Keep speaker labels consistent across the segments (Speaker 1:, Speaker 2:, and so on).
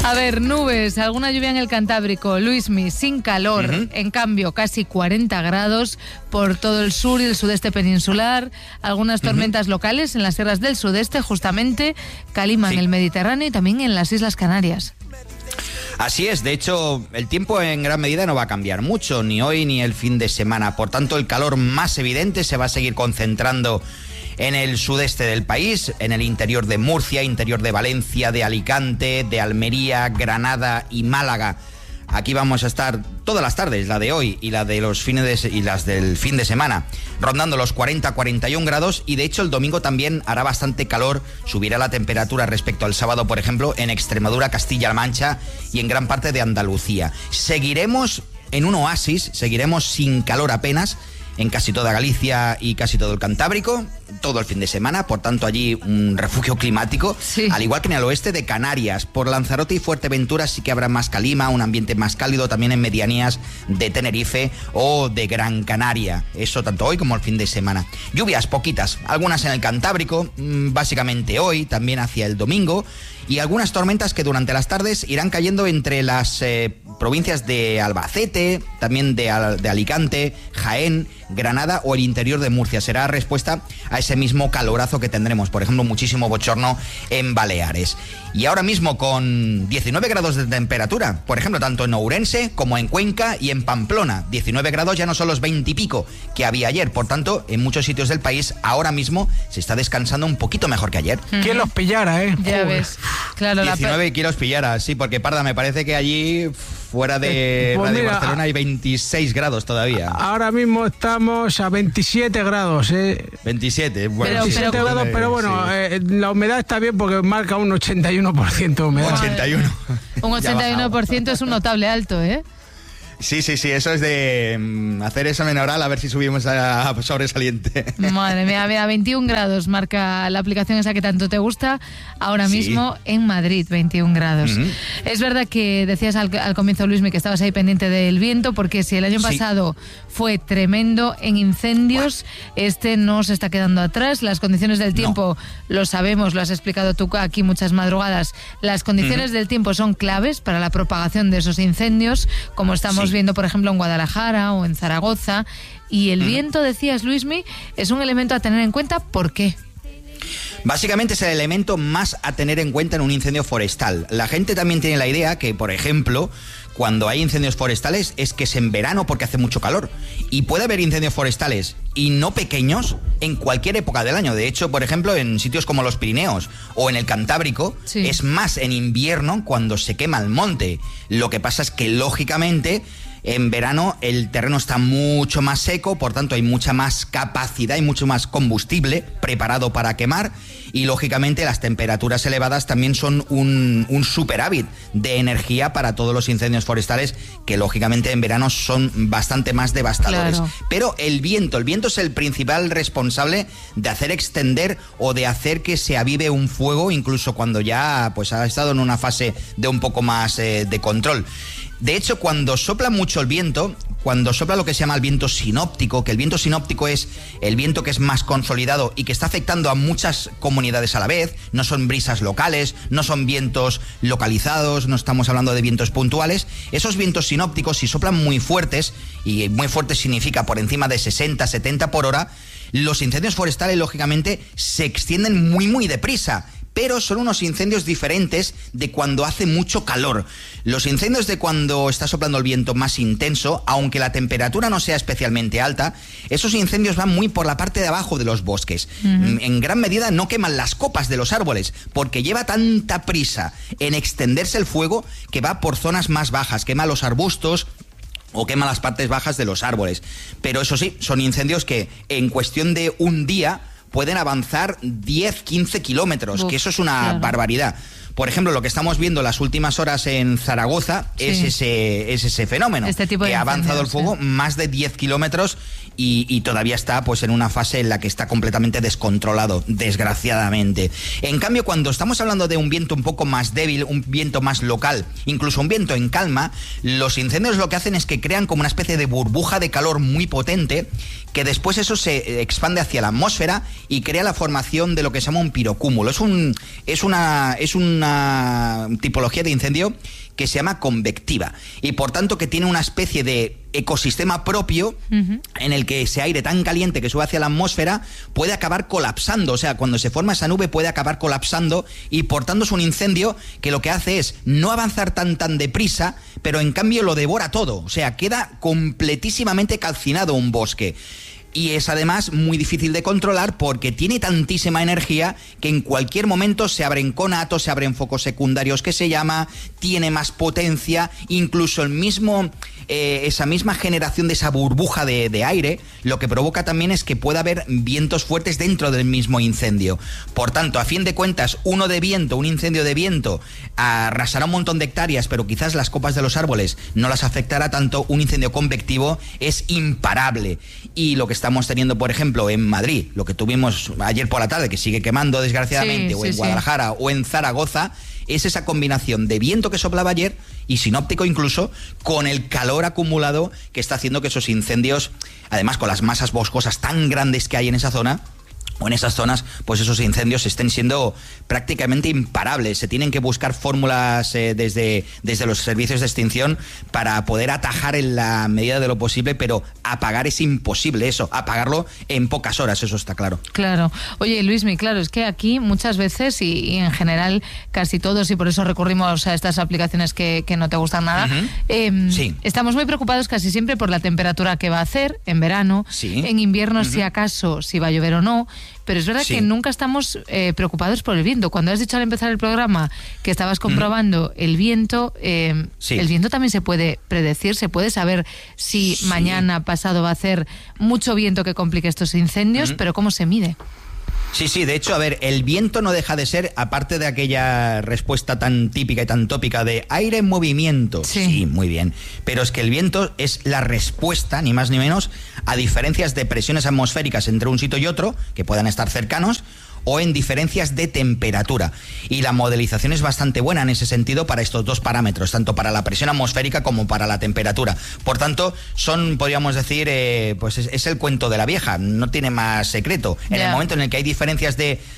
Speaker 1: A ver, nubes, alguna lluvia en el Cantábrico, Luismi, sin calor, en cambio casi 40 grados por todo el sur y el sudeste peninsular, algunas tormentas locales en las sierras del sudeste, justamente, calima en el Mediterráneo y también en las Islas Canarias.
Speaker 2: Así es, de hecho, el tiempo en gran medida no va a cambiar mucho, ni hoy ni el fin de semana. Por tanto, el calor más evidente se va a seguir concentrando en el sudeste del país, en el interior de Murcia, interior de Valencia, de Alicante, de Almería, Granada y Málaga. Aquí vamos a estar todas las tardes, la de hoy y la de los y las del fin de semana, rondando los 40-41 grados, y de hecho el domingo también hará bastante calor, subirá la temperatura respecto al sábado, por ejemplo, en Extremadura, Castilla-La Mancha y en gran parte de Andalucía. Seguiremos en un oasis, seguiremos sin calor apenas en casi toda Galicia y casi todo el Cantábrico, todo el fin de semana, por tanto allí un refugio climático, al igual que en el oeste de Canarias. Por Lanzarote y Fuerteventura sí que habrá más calima, un ambiente más cálido también en medianías de Tenerife o de Gran Canaria, eso tanto hoy como el fin de semana. Lluvias poquitas, algunas en el Cantábrico, básicamente hoy, también hacia el domingo, y algunas tormentas que durante las tardes irán cayendo entre las provincias de Albacete, también de Alicante, Jaén, Granada o el interior de Murcia. Será respuesta a ese mismo calorazo que tendremos, por ejemplo, muchísimo bochorno en Baleares. Y ahora mismo con 19 grados de temperatura, por ejemplo, tanto en Ourense como en Cuenca y en Pamplona. 19 grados ya no son los 20 y pico que había ayer, por tanto, en muchos sitios del país ahora mismo se está descansando un poquito mejor que ayer.
Speaker 3: ¿Quién los pillara,
Speaker 1: Ya ves. Claro,
Speaker 2: 19 kilos pillara, sí, porque Parda, me parece que allí fuera de,
Speaker 3: pues mira,
Speaker 2: Barcelona hay 26 grados todavía.
Speaker 3: Ahora mismo estamos a 27 grados.
Speaker 2: 27, bueno.
Speaker 3: 27 grados, pero bueno, sí. La humedad está bien porque marca un 81% de humedad.
Speaker 2: 81.
Speaker 1: Un 81% es un notable alto, ¿eh?
Speaker 2: Sí, eso es de hacer examen oral a ver si subimos a sobresaliente.
Speaker 1: Madre mía, mira, 21 grados marca la aplicación esa que tanto te gusta ahora mismo en Madrid, 21 grados. Es verdad que decías al comienzo, Luismi, que estabas ahí pendiente del viento, porque si el año pasado fue tremendo en incendios, este no se está quedando atrás. Las condiciones del tiempo, lo sabemos, lo has explicado tú aquí muchas madrugadas, las condiciones del tiempo son claves para la propagación de esos incendios, como estamos viendo, por ejemplo, en Guadalajara o en Zaragoza. Y el viento, decías, Luismi, es un elemento a tener en cuenta. ¿Por qué?
Speaker 2: Básicamente es el elemento más a tener en cuenta en un incendio forestal. La gente también tiene la idea que, por ejemplo, cuando hay incendios forestales es que es en verano porque hace mucho calor. Y puede haber incendios forestales, y no pequeños, en cualquier época del año. De hecho, por ejemplo, en sitios como los Pirineos o en el Cantábrico, es más en invierno cuando se quema el monte. Lo que pasa es que, lógicamente, en verano el terreno está mucho más seco, por tanto hay mucha más capacidad y mucho más combustible preparado para quemar, y lógicamente las temperaturas elevadas también son un superávit de energía para todos los incendios forestales, que lógicamente en verano son bastante más devastadores. Claro. Pero el viento es el principal responsable de hacer extender o de hacer que se avive un fuego, incluso cuando ya pues ha estado en una fase de un poco más de control. De hecho, cuando sopla mucho el viento, cuando sopla lo que se llama el viento sinóptico, que el viento sinóptico es el viento que es más consolidado y que está afectando a muchas comunidades a la vez, no son brisas locales, no son vientos localizados, no estamos hablando de vientos puntuales. Esos vientos sinópticos, si soplan muy fuertes, y muy fuertes significa por encima de 60, 70 por hora, los incendios forestales, lógicamente, se extienden muy deprisa. Pero son unos incendios diferentes de cuando hace mucho calor. Los incendios de cuando está soplando el viento más intenso, aunque la temperatura no sea especialmente alta, esos incendios van muy por la parte de abajo de los bosques. En gran medida no queman las copas de los árboles, porque lleva tanta prisa en extenderse el fuego que va por zonas más bajas, quema los arbustos o quema las partes bajas de los árboles. Pero eso sí, son incendios que en cuestión de un día pueden avanzar 10, 15 kilómetros, que eso es una barbaridad. Por ejemplo, lo que estamos viendo las últimas horas en Zaragoza es ese fenómeno, que ha avanzado el fuego más de 10 kilómetros y todavía está pues en una fase en la que está completamente descontrolado, desgraciadamente. En cambio, cuando estamos hablando de un viento un poco más débil, un viento más local, incluso un viento en calma, los incendios lo que hacen es que crean como una especie de burbuja de calor muy potente, que después eso se expande hacia la atmósfera y crea la formación de lo que se llama un pirocúmulo. Es una una tipología de incendio que se llama convectiva y por tanto que tiene una especie de ecosistema propio en el que ese aire tan caliente que sube hacia la atmósfera puede acabar colapsando, o sea, cuando se forma esa nube puede acabar colapsando y por tanto es un incendio que lo que hace es no avanzar tan deprisa, pero en cambio lo devora todo, o sea, queda completísimamente calcinado un bosque. Y es además muy difícil de controlar porque tiene tantísima energía que en cualquier momento se abren conatos, se abren focos secundarios que se llama, tiene más potencia, incluso esa misma generación de esa burbuja de aire, lo que provoca también es que pueda haber vientos fuertes dentro del mismo incendio. Por tanto, a fin de cuentas, un incendio de viento, arrasará un montón de hectáreas, pero quizás las copas de los árboles no las afectará tanto. Un incendio convectivo es imparable. Y lo que estamos teniendo, por ejemplo, en Madrid, lo que tuvimos ayer por la tarde, que sigue quemando desgraciadamente, o en Guadalajara o en Zaragoza, es esa combinación de viento que soplaba ayer y sinóptico incluso, con el calor acumulado que está haciendo que esos incendios, además con las masas boscosas tan grandes que hay en esa zona, o en esas zonas, pues esos incendios estén siendo prácticamente imparables. Se tienen que buscar fórmulas desde los servicios de extinción para poder atajar en la medida de lo posible, pero apagar es imposible eso, apagarlo en pocas horas, eso está claro.
Speaker 1: Claro. Oye, Luismi, claro, es que aquí muchas veces y en general casi todos, y por eso recurrimos a estas aplicaciones que no te gustan nada, estamos muy preocupados casi siempre por la temperatura que va a hacer en verano, en invierno si acaso, si va a llover o no. Pero es verdad que nunca estamos preocupados por el viento. Cuando has dicho al empezar el programa que estabas comprobando el viento, el viento también se puede predecir, se puede saber si mañana, pasado va a hacer mucho viento que complique estos incendios, pero ¿cómo se mide?
Speaker 2: Sí, de hecho, a ver, el viento no deja de ser, aparte de aquella respuesta tan típica y tan tópica de aire en movimiento, sí, muy bien, pero es que el viento es la respuesta, ni más ni menos, a diferencias de presiones atmosféricas entre un sitio y otro, que puedan estar cercanos, o en diferencias de temperatura. Y la modelización es bastante buena en ese sentido para estos dos parámetros, tanto para la presión atmosférica como para la temperatura. Por tanto, podríamos decir, pues es el cuento de la vieja, no tiene más secreto. En el momento en el que hay diferencias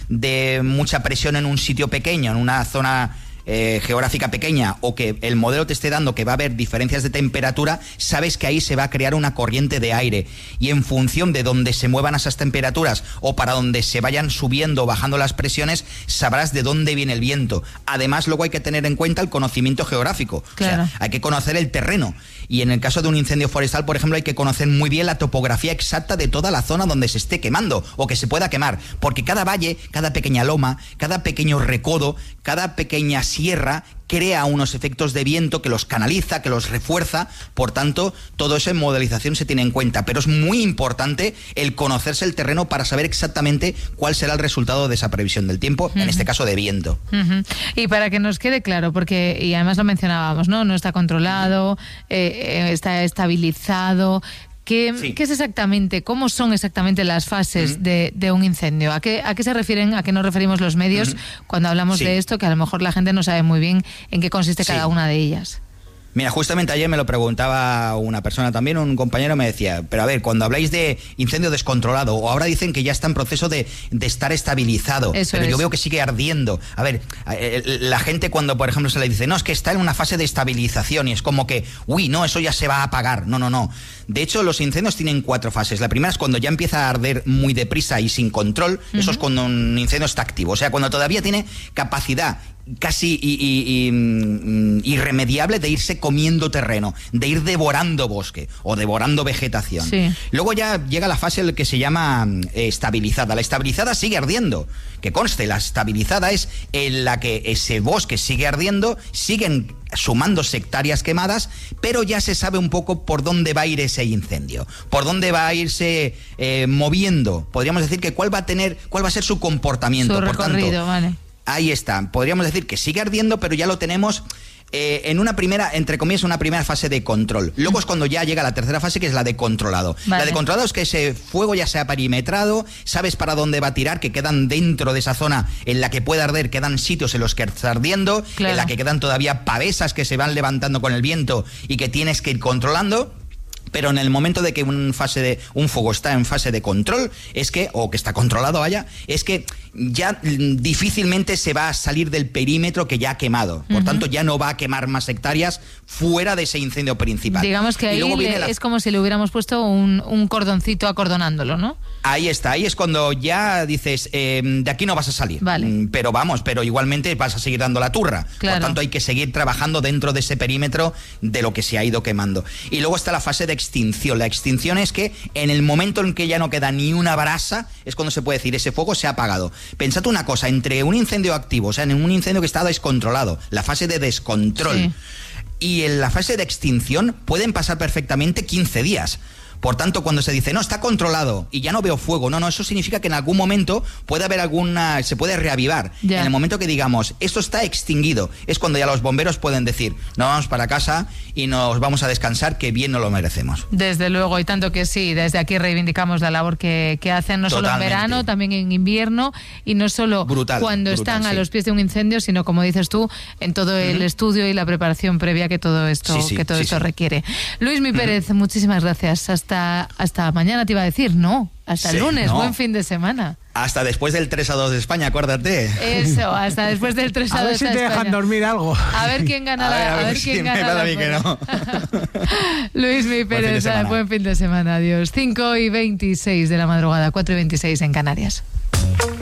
Speaker 2: de mucha presión en un sitio pequeño, en una zona geográfica pequeña, o que el modelo te esté dando que va a haber diferencias de temperatura, sabes que ahí se va a crear una corriente de aire y en función de donde se muevan esas temperaturas o para donde se vayan subiendo o bajando las presiones, sabrás de dónde viene el viento. Además, luego hay que tener en cuenta el conocimiento geográfico, claro. O sea, hay que conocer el terreno y en el caso de un incendio forestal, por ejemplo, hay que conocer muy bien la topografía exacta de toda la zona donde se esté quemando o que se pueda quemar, porque cada valle, cada pequeña loma, cada pequeño recodo, cada pequeña sierra crea unos efectos de viento que los canaliza, que los refuerza. Por tanto, todo eso en modelización se tiene en cuenta, pero es muy importante el conocerse el terreno para saber exactamente cuál será el resultado de esa previsión del tiempo, en este caso de viento.
Speaker 1: Y para que nos quede claro, porque y además lo mencionábamos, no está controlado, está estabilizado. ¿Qué es exactamente, cómo son exactamente las fases de un incendio? ¿A qué se refieren, a qué nos referimos los medios cuando hablamos de esto, que a lo mejor la gente no sabe muy bien en qué consiste cada una de ellas?
Speaker 2: Mira, justamente ayer me lo preguntaba una persona también, un compañero me decía, pero a ver, cuando habláis de incendio descontrolado, o ahora dicen que ya está en proceso de estar estabilizado, pero yo veo que sigue ardiendo. A ver, la gente cuando, por ejemplo, se le dice, no, es que está en una fase de estabilización, y es como que, no, eso ya se va a apagar. No. De hecho, los incendios tienen 4 fases. La primera es cuando ya empieza a arder muy deprisa y sin control, eso es cuando un incendio está activo, o sea, cuando todavía tiene capacidad casi irremediable de irse comiendo terreno, de ir devorando bosque o devorando vegetación. Luego ya llega la fase en la que se llama estabilizada. La estabilizada sigue ardiendo, que conste, la estabilizada es en la que ese bosque sigue ardiendo, siguen sumándose hectáreas quemadas, pero ya se sabe un poco por dónde va a ir ese incendio, por dónde va a irse moviendo. Podríamos decir que cuál va a ser su comportamiento.
Speaker 1: Su recorrido, por tanto, vale.
Speaker 2: Ahí está, podríamos decir que sigue ardiendo, pero ya lo tenemos en una primera, entre comillas, una primera fase de control. Luego es cuando ya llega la tercera fase, que es la de controlado. La de controlado es que ese fuego ya se ha perimetrado, sabes para dónde va a tirar, que quedan dentro de esa zona en la que puede arder, quedan sitios en los que está ardiendo, en la que quedan todavía pavesas que se van levantando con el viento y que tienes que ir controlando. Pero en el momento de que un fuego está en fase de control, o que está controlado es que ya difícilmente se va a salir del perímetro que ya ha quemado. Por tanto, ya no va a quemar más hectáreas fuera de ese incendio principal.
Speaker 1: Digamos que ahí es como si le hubiéramos puesto un cordoncito acordonándolo, ¿no?
Speaker 2: Ahí está, ahí es cuando ya dices, de aquí no vas a salir.
Speaker 1: Vale.
Speaker 2: Pero igualmente vas a seguir dando la turra.
Speaker 1: Claro.
Speaker 2: Por tanto, hay que seguir trabajando dentro de ese perímetro de lo que se ha ido quemando. Y luego está la fase de extinción. La extinción es que en el momento en que ya no queda ni una brasa, es cuando se puede decir, ese fuego se ha apagado. Pensad una cosa, entre un incendio activo, o sea, en un incendio que está descontrolado, la fase de descontrol,
Speaker 1: sí,
Speaker 2: y en la fase de extinción pueden pasar perfectamente 15 días. Por tanto, cuando se dice, no, está controlado y ya no veo fuego, no, eso significa que en algún momento puede haber se puede reavivar.
Speaker 1: Ya.
Speaker 2: En el momento que digamos, esto está extinguido, es cuando ya los bomberos pueden decir, no, vamos para casa y nos vamos a descansar, que bien nos lo merecemos.
Speaker 1: Desde luego, y tanto que sí, desde aquí reivindicamos la labor que hacen, no solo en verano, también en invierno, y no solo cuando están a los pies de un incendio, sino, como dices tú, en todo el estudio y la preparación previa que todo esto, esto requiere. Luismi Pérez, muchísimas gracias. Hasta mañana te iba a decir, no, hasta el lunes, buen fin de semana.
Speaker 2: Hasta después del 3-2 de España, acuérdate.
Speaker 1: Eso, hasta después del 3-2 de España.
Speaker 3: A ver si te dejan dormir algo.
Speaker 1: A ver quién gana
Speaker 2: a ver quién gana. Me que no.
Speaker 1: Luismi Pérez, buen fin de semana, adiós. 5:26 de la madrugada, 4:26 en Canarias.